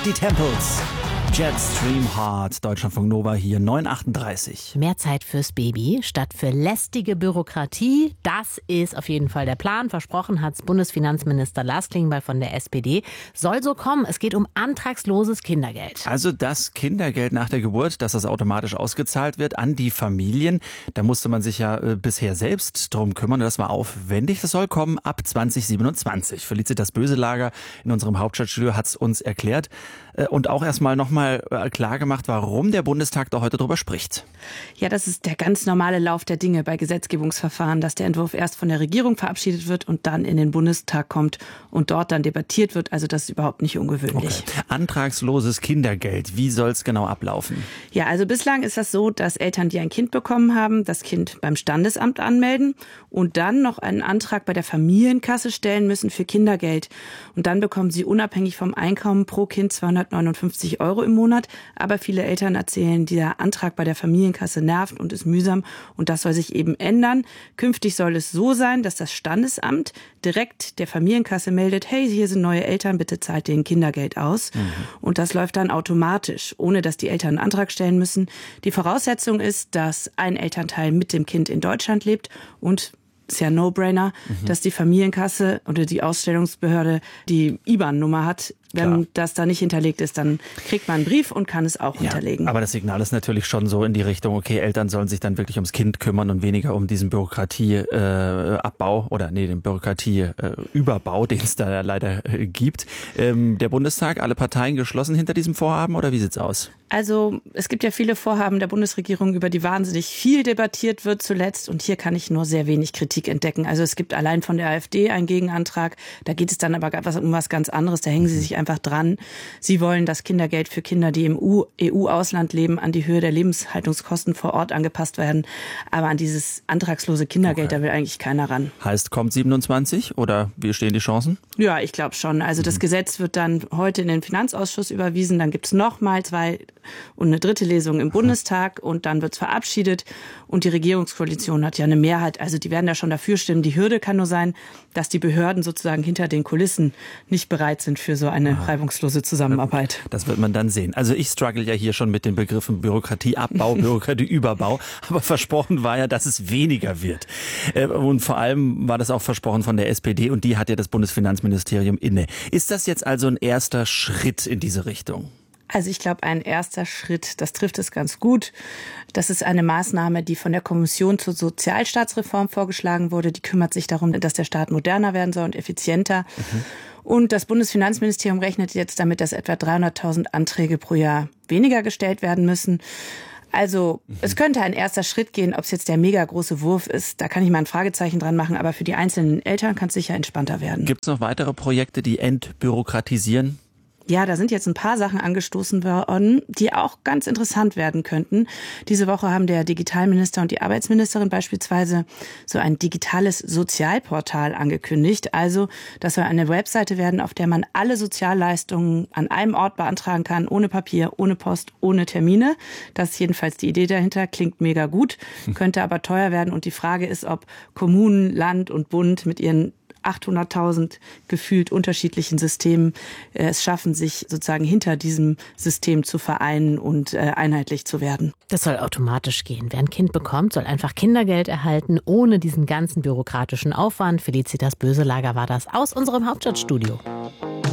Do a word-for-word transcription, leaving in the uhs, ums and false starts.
Shirley Temples. Jetstream Heart, Deutschlandfunk Nova hier, neun Uhr achtunddreißig. Mehr Zeit fürs Baby statt für lästige Bürokratie. Das ist auf jeden Fall der Plan. Versprochen hat's Bundesfinanzminister Lars Klingbeil von der S P D. Soll so kommen. Es geht um antragsloses Kindergeld. Also das Kindergeld nach der Geburt, dass das automatisch ausgezahlt wird an die Familien. Da musste man sich ja äh, bisher selbst drum kümmern. Das war aufwendig. Das soll kommen ab zwanzig siebenundzwanzig. Felicitas Böselager in unserem Hauptstadtstudio hat's uns erklärt. Äh, und auch erstmal nochmal klar gemacht, warum der Bundestag da heute drüber spricht. Ja, das ist der ganz normale Lauf der Dinge bei Gesetzgebungsverfahren, dass der Entwurf erst von der Regierung verabschiedet wird und dann in den Bundestag kommt und dort dann debattiert wird. Also das ist überhaupt nicht ungewöhnlich. Okay. Antragsloses Kindergeld, wie soll es genau ablaufen? Ja, also bislang ist das so, dass Eltern, die ein Kind bekommen haben, das Kind beim Standesamt anmelden und dann noch einen Antrag bei der Familienkasse stellen müssen für Kindergeld. Und dann bekommen sie unabhängig vom Einkommen pro Kind zweihundertneunundfünfzig Euro im Monat. Aber viele Eltern erzählen, dieser Antrag bei der Familienkasse nervt und ist mühsam. Und das soll sich eben ändern. Künftig soll es so sein, dass das Standesamt direkt der Familienkasse meldet, hey, hier sind neue Eltern, bitte zahlt denen Kindergeld aus. Mhm. Und das läuft dann automatisch, ohne dass die Eltern einen Antrag stellen müssen. Die Voraussetzung ist, dass ein Elternteil mit dem Kind in Deutschland lebt und ist ja ein No-Brainer, mhm. dass die Familienkasse oder die Ausstellungsbehörde die I B A N-Nummer hat. Wenn Klar. das da nicht hinterlegt ist, dann kriegt man einen Brief und kann es auch ja, hinterlegen. Aber das Signal ist natürlich schon so in die Richtung, okay, Eltern sollen sich dann wirklich ums Kind kümmern und weniger um diesen Bürokratieabbau äh, oder nee, den Bürokratieüberbau, äh, den es da leider äh, gibt. Ähm, der Bundestag, alle Parteien geschlossen hinter diesem Vorhaben oder wie sieht's aus? Also es gibt ja viele Vorhaben der Bundesregierung, über die wahnsinnig viel debattiert wird zuletzt. Und hier kann ich nur sehr wenig Kritik entdecken. Also es gibt allein von der AfD einen Gegenantrag. Da geht es dann aber um was ganz anderes. Da hängen sie sich einfach dran. Sie wollen das Kindergeld für Kinder, die im E U-Ausland leben, an die Höhe der Lebenshaltungskosten vor Ort angepasst werden. Aber an dieses antragslose Kindergeld, okay. da will eigentlich keiner ran. Heißt, kommt siebenundzwanzig oder wie stehen die Chancen? Ja, ich glaube schon. Also das mhm. Gesetz wird dann heute in den Finanzausschuss überwiesen. Dann gibt es noch mal zwei und eine dritte Lesung im Bundestag und dann wird es verabschiedet. Und die Regierungskoalition hat ja eine Mehrheit. Also die werden da schon dafür stimmen. Die Hürde kann nur sein, dass die Behörden sozusagen hinter den Kulissen nicht bereit sind für so eine ah. reibungslose Zusammenarbeit. Das wird man dann sehen. Also ich struggle ja hier schon mit den Begriffen Bürokratieabbau, Bürokratieüberbau. Aber versprochen war ja, dass es weniger wird. Und vor allem war das auch versprochen von der S P D und die hat ja das Bundesfinanzministerium inne. Ist das jetzt also ein erster Schritt in diese Richtung? Also ich glaube, ein erster Schritt, das trifft es ganz gut. Das ist eine Maßnahme, die von der Kommission zur Sozialstaatsreform vorgeschlagen wurde. Die kümmert sich darum, dass der Staat moderner werden soll und effizienter. Mhm. Und das Bundesfinanzministerium rechnet jetzt damit, dass etwa dreihunderttausend Anträge pro Jahr weniger gestellt werden müssen. Also mhm. es könnte ein erster Schritt gehen, ob es jetzt der mega große Wurf ist. Da kann ich mal ein Fragezeichen dran machen. Aber für die einzelnen Eltern kann es sicher entspannter werden. Gibt es noch weitere Projekte, die entbürokratisieren? Ja, da sind jetzt ein paar Sachen angestoßen worden, die auch ganz interessant werden könnten. Diese Woche haben der Digitalminister und die Arbeitsministerin beispielsweise so ein digitales Sozialportal angekündigt. Also das soll eine Webseite werden, auf der man alle Sozialleistungen an einem Ort beantragen kann, ohne Papier, ohne Post, ohne Termine. Das ist jedenfalls die Idee dahinter, klingt mega gut, könnte aber teuer werden. Und die Frage ist, ob Kommunen, Land und Bund mit ihren achthunderttausend gefühlt unterschiedlichen Systemen äh, es schaffen, sich sozusagen hinter diesem System zu vereinen und äh, einheitlich zu werden. Das soll automatisch gehen. Wer ein Kind bekommt, soll einfach Kindergeld erhalten, ohne diesen ganzen bürokratischen Aufwand. Felicitas Böselager war das aus unserem Hauptstadtstudio.